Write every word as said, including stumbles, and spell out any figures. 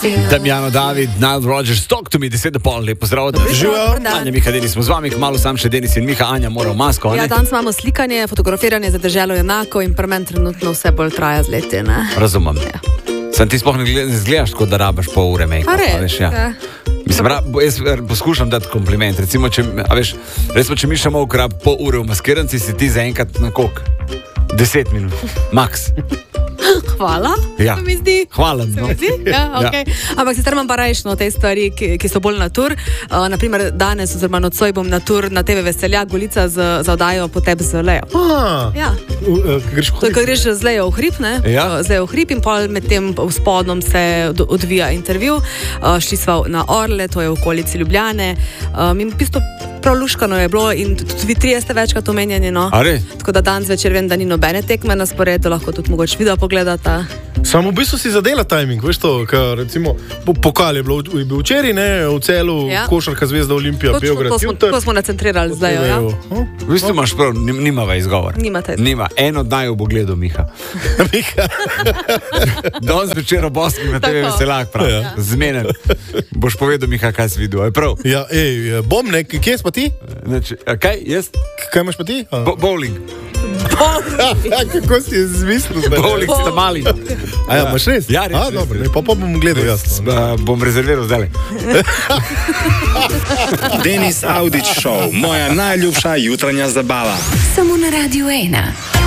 Damjano David, Nile Rodgers, talk to me, deset do pol, lepo zdrav. Živijo. Anja, Miha, Denis smo z vami, kmalu sam še Denis in Miha, Anja mora v masko. Ja, danes imamo slikanje, fotografiranje za deželo enako in pri meni trenutno vse bolj traja z leti, ne? Razumem. Ja. Sem ti sploh ne izgledaš, kot da rabaš pol ure make-up. A res? Veš, ja. Ja. Mislim, ra, jaz poskušam dati kompliment. Recimo, če, a veš, recimo, če Miša Molk rab pol ure v maskiranci, si ti zaenkrat na koliko? Deset minut, max. Hvala, Ja. se mi zdi. Hvala. Se No. mi zdi? Ja, okay. Ampak sicer imam pa rajšno te stvari, ki, ki so bolj natur. Uh, naprimer, danes oziroma nocoj bom natur na te ve Veseljak Golica z, za oddajo Potep z Lejo. Ah, Ja. uh, uh, greš To je, ko greš z Lejo v hrib, ne? Ja. Uh, Z Lejo v hrib in pol med tem vzpodom se od- odvija intervju. Uh, šli sva na Orle, to je v okolici Ljubljane. Um, in v bistvu prav luškano je bilo in tudi vi trije ste večkrat omenjeni, no. A res? Tako da danes večer vem, da ni nobene tekme na sporedu, lahko tudi mogoče video pogledata. Samo v bistvu si zadela timing, veš to, ker recimo po- pokal je bilo je bil včeraj, ne, v Celu, Ja. košarka Zvezda Olimpija, Točno Beograd. to smo, jutri. to smo nacentrirali zdaj, ja. Hm? V bistvu imaš prav, nim- nimava izgovor. Nimate. Nima, eno dnaj bo gledal Miha. Miha. Danes večer ob osmih na te ve Tako. Veseljak, prav. Ja. Zmenen. Boš povedal Miha, kaj si videl, je prav. Ja, ej, bom nek, kje si pa ti? Znači, a kaj, jaz? Kaj imaš pa ti? A. Bo bowling. Ja, kako si je zmislil zdaj? Bowling sta mali. A ja, imaš res? Ja, res, A, res, dobro, res. ne, pa pa bom gledal jaz. Uh, bom rezerviral zdaj. Denis Audić Show, moja najljubša jutranja zabava. Samo na Radiu ena.